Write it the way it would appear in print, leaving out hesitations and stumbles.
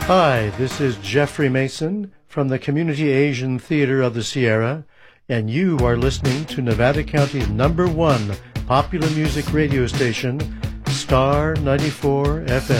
Hi, this is Jeffrey Mason from the Community Asian Theater of the Sierra, and you are listening to Nevada County's #1 popular music radio station, Star 94 FM.